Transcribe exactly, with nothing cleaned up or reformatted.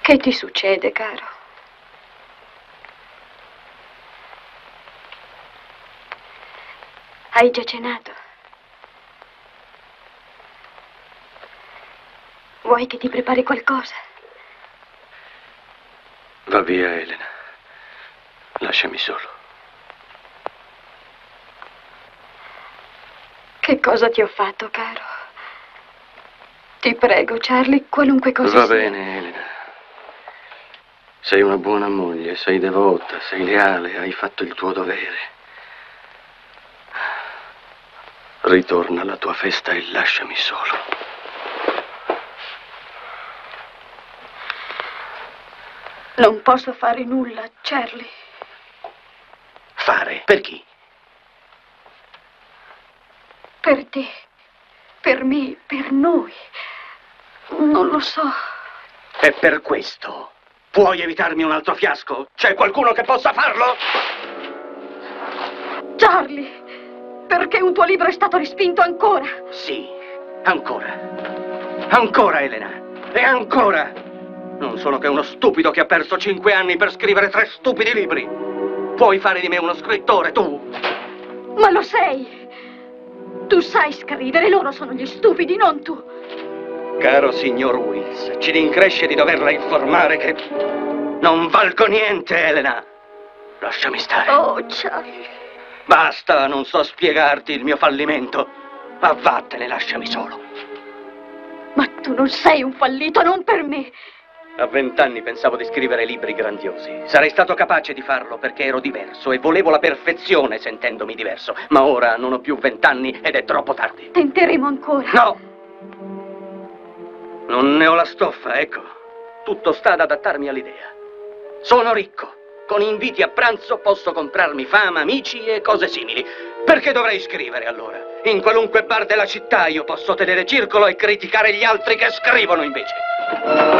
Che ti succede, caro? Hai già cenato? Vuoi che ti prepari qualcosa? Va via, Elena. Lasciami solo. Che cosa ti ho fatto, caro? Ti prego, Charlie, qualunque cosa Va sia. bene, Elena. Sei una buona moglie, sei devota, sei leale, hai fatto il tuo dovere. Ritorna alla tua festa e lasciami solo. Non posso fare nulla, Charlie. Fare? Per chi? Per te, per me, per noi. Non lo so. E per questo puoi evitarmi un altro fiasco? C'è qualcuno che possa farlo? Charlie, perché un tuo libro è stato respinto ancora? Sì, ancora. Ancora, Elena. E ancora. Non sono che uno stupido che ha perso cinque anni per scrivere tre stupidi libri. Puoi fare di me uno scrittore, tu? Ma lo sei. Tu sai scrivere, loro sono gli stupidi, non tu. Caro signor Wills, ci rincresce di doverla informare che non valgo niente, Elena. Lasciami stare. Oh, Charlie. Basta, non so spiegarti il mio fallimento. Ma vattene, lasciami solo. Ma tu non sei un fallito, non per me. A vent'anni pensavo di scrivere libri grandiosi. Sarei stato capace di farlo perché ero diverso e volevo la perfezione sentendomi diverso. Ma ora non ho più vent'anni ed è troppo tardi. Tenteremo ancora. No! Non ne ho la stoffa, ecco. Tutto sta ad adattarmi all'idea. Sono ricco. Con inviti a pranzo posso comprarmi fama, amici e cose simili. Perché dovrei scrivere allora? In qualunque bar della città io posso tenere circolo e criticare gli altri che scrivono invece.